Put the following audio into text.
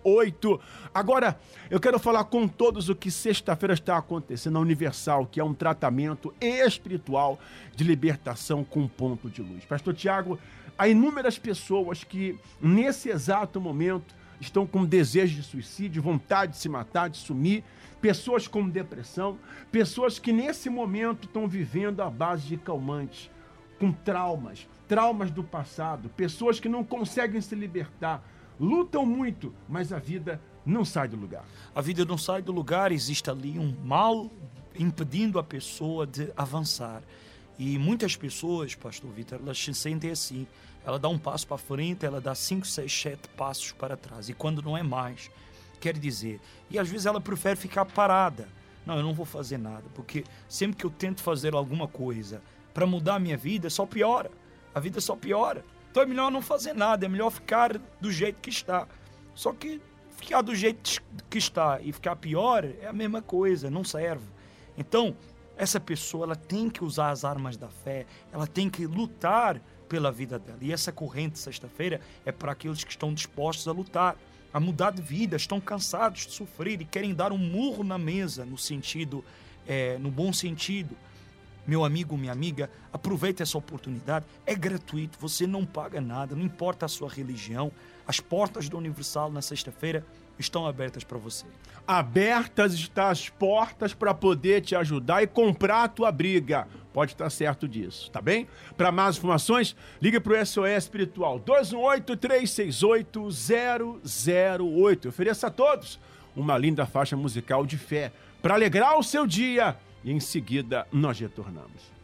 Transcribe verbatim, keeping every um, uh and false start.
oito. Agora, eu quero falar com todos o que sexta-feira está acontecendo na Universal, que é um tratamento espiritual de libertação com ponto de luz. Pastor Tiago, há inúmeras pessoas que, nesse exato momento, estão com desejo de suicídio, vontade de se matar, de sumir, pessoas com depressão, pessoas que nesse momento estão vivendo à base de calmantes, com traumas, traumas do passado, pessoas que não conseguem se libertar, lutam muito, mas a vida não sai do lugar. A vida não sai do lugar, existe ali um mal impedindo a pessoa de avançar. E muitas pessoas, pastor Vitor, elas se sentem assim. Ela dá um passo para frente, ela dá cinco, seis, sete passos para trás. E quando não é mais, quer dizer... E às vezes ela prefere ficar parada. Não, eu não vou fazer nada, porque sempre que eu tento fazer alguma coisa para mudar a minha vida, só piora. A vida só piora. Então é melhor não fazer nada, é melhor ficar do jeito que está. Só que ficar do jeito que está e ficar pior é a mesma coisa, não serve. Então, essa pessoa ela tem que usar as armas da fé, ela tem que lutar pela vida dela. E essa corrente, sexta-feira, é para aqueles que estão dispostos a lutar, a mudar de vida, estão cansados de sofrer e querem dar um murro na mesa, no sentido, é, no bom sentido. Meu amigo, minha amiga, aproveite essa oportunidade, é gratuito, você não paga nada, não importa a sua religião, as portas da Universal na sexta-feira estão abertas para você. Abertas estão as portas para poder te ajudar e comprar a tua briga. Pode estar certo disso, tá bem? Para mais informações, liga para o S O S Espiritual dois um oito, três seis oito, zero zero oito. Ofereça a todos uma linda faixa musical de fé para alegrar o seu dia e em seguida nós retornamos.